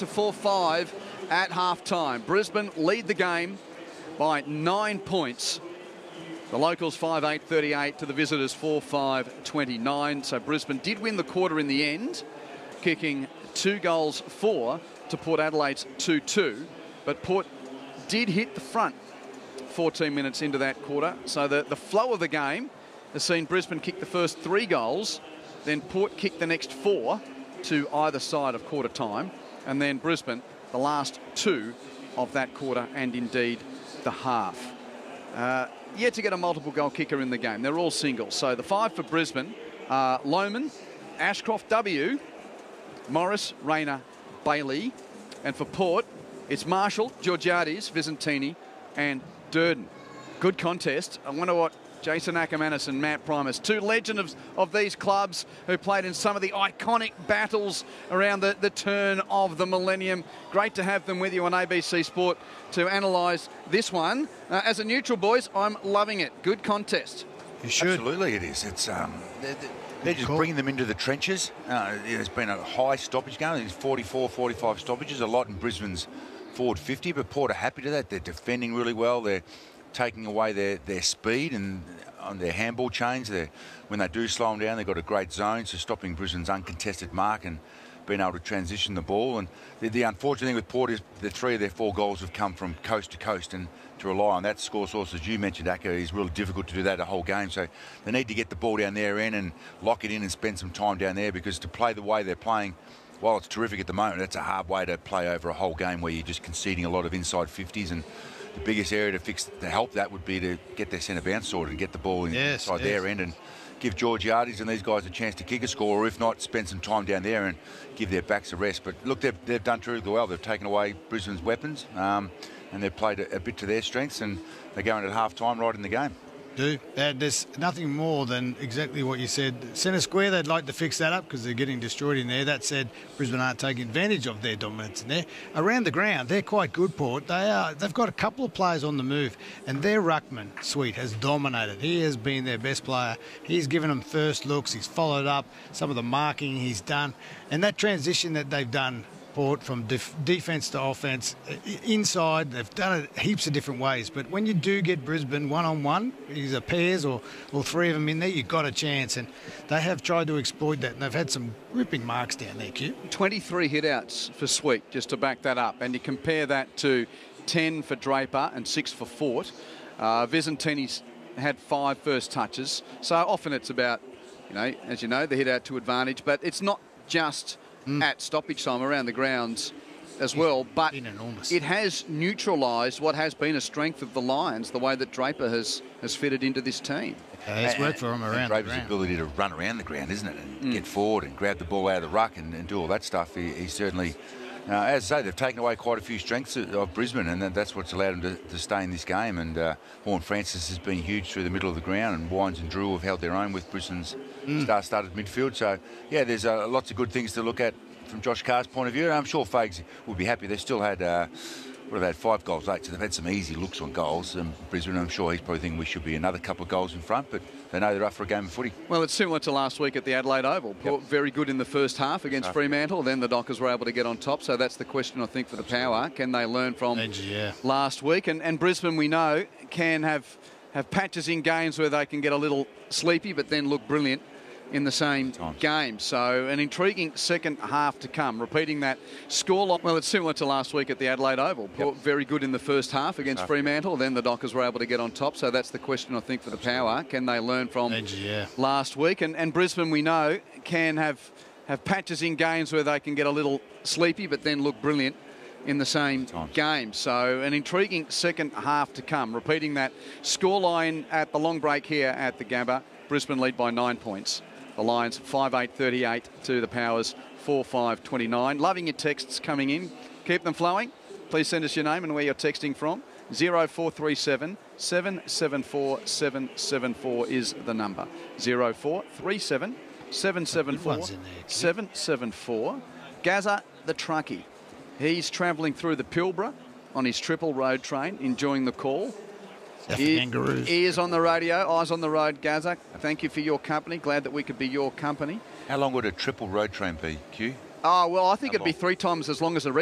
to 4-5 at half-time. Brisbane lead the game by 9 points. The locals 5-8-38 to the visitors 4-5-29. So Brisbane did win the quarter in the end, kicking 2 goals for to Port Adelaide's 2-2. But Port did hit the front 14 minutes into that quarter. So the flow of the game has seen Brisbane kick the first 3 goals, then Port kick the next 4 to either side of quarter time, and then Brisbane the last 2 of that quarter and indeed the half. Yet to get a multiple goal kicker in the game. They're all singles. So the 5 for Brisbane are Lohman, Ashcroft W, Morris, Rayner, Bailey. And for Port, it's Marshall, Georgiades, Visentini and Durden. Good contest. I wonder what Jason Ackermanis and Matt Primus, 2 legends of these clubs who played in some of the iconic battles around the turn of the millennium. Great to have them with you on ABC Sport to analyse this one. As a neutral, boys, I'm loving it. Good contest. You should. Absolutely it is. It's they're just bringing them into the trenches. There's been a high stoppage going. There's 44, 45 stoppages, a lot in Brisbane's forward 50, but Port are happy to that. They're defending really well. They're taking away their speed and on their handball chains. When they do slow them down, they've got a great zone, so stopping Brisbane's uncontested mark and being able to transition the ball. And the unfortunate thing with Port is the 3 of their 4 goals have come from coast to coast, and to rely on that score source, as you mentioned, Acker, is really difficult to do that the whole game. So they need to get the ball down their end and lock it in and spend some time down there, because to play the way they're playing, while it's terrific at the moment, it's a hard way to play over a whole game where you're just conceding a lot of inside 50s. And the biggest area to help that would be to get their centre bounce sorted and get the ball inside their end and give Georgiades and these guys a chance to kick a score, or if not, spend some time down there and give their backs a rest. But look, they've done terrifically well. They've taken away Brisbane's weapons and they've played a bit to their strengths, and they're going at half-time right in the game. There's nothing more than exactly what you said. Centre square, they'd like to fix that up because they're getting destroyed in there. That said, Brisbane aren't taking advantage of their dominance in there. Around the ground, they're quite good, Port. They've got a couple of players on the move, and their ruckman, Sweet, has dominated. He has been their best player. He's given them first looks. He's followed up some of the marking he's done. And that transition that they've done, Port, from defence to offence, inside, they've done it heaps of different ways. But when you do get Brisbane one-on-one, either pairs or 3 of them in there, you've got a chance. And they have tried to exploit that, and they've had some ripping marks down there, Q. 23 hit-outs for Sweet, just to back that up. And you compare that to 10 for Draper and 6 for Fort. Visentini's had 5 first touches. So often it's about, as you know, the hit-out to advantage. But it's not just at stoppage time around the grounds as well, but it has neutralised what has been a strength of the Lions, the way that Draper has fitted into this team. It's worked for him around Draper's the ground. ability to run around the ground, isn't it, and get forward and grab the ball out of the ruck and do all that stuff. He certainly, as I say, they've taken away quite a few strengths of Brisbane, and that's what's allowed them to stay in this game. And Horne-Francis has been huge through the middle of the ground, and Wines and Drew have held their own with Brisbane's star-studded midfield. So, yeah, there's lots of good things to look at from Josh Carr's point of view. And I'm sure Fags will be happy. They still had, they've had 5 goals late, so they've had some easy looks on goals. Brisbane, I'm sure he's probably thinking we should be another couple of goals in front, but they know they're up for a game of footy. Well, it's similar to last week at the Adelaide Oval. Port very good in the first half against Fremantle. Then the Dockers were able to get on top. So that's the question, I think, for the Power. Can they learn from last week? And Brisbane, we know, can have patches in games where they can get a little sleepy, but then look brilliant in the same game. So an intriguing second half to come. Repeating that scoreline, well, it's similar to last week at the Adelaide Oval. Port very good in the first half against Fremantle. Then the Dockers were able to get on top. So that's the question, I think, for the Power. Can they learn from last week? And Brisbane, we know, can have patches in games where they can get a little sleepy, but then look brilliant in the same game. So an intriguing second half to come. Repeating that scoreline at the long break here at the Gabba. Brisbane lead by 9 points. The Lions 5-8-38 to the Powers 4-5-29. Loving your texts coming in. Keep them flowing. Please send us your name and where you're texting from. 0437 774 774 is the number. 0437 774 774. Gazza the Truckie. He's travelling through the Pilbara on his triple road train, enjoying the call. Ears on the radio, eyes on the road, Gazza. Thank you for your company. Glad that we could be your company. How long would a triple road train be, Q? Oh, well, I think it'd be 3 times as long as a